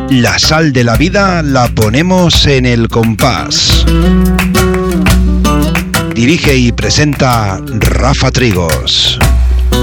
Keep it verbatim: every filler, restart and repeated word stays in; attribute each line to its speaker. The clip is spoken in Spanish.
Speaker 1: La sal de la vida la ponemos en el compás. Dirige y presenta Rafa Trigos.